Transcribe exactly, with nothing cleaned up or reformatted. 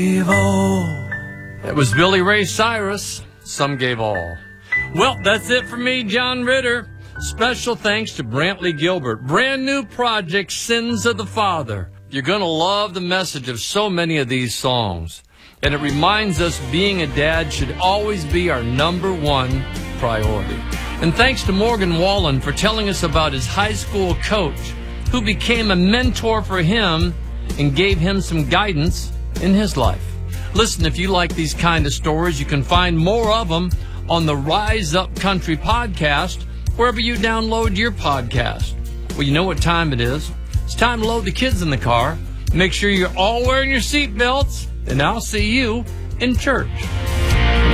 It was Billy Ray Cyrus, Some Gave All. Well, that's it for me, John Ritter. Special thanks to Brantley Gilbert. Brand new project, Sins of the Father. You're going to love the message of so many of these songs. And it reminds us being a dad should always be our number one priority. And thanks to Morgan Wallen for telling us about his high school coach who became a mentor for him and gave him some guidance in his life. Listen, if you like these kind of stories, you can find more of them on the Rise Up Country podcast, wherever you download your podcast. Well, you know what time it is. It's time to load the kids in the car. Make sure you're all wearing your seatbelts, and I'll see you in church.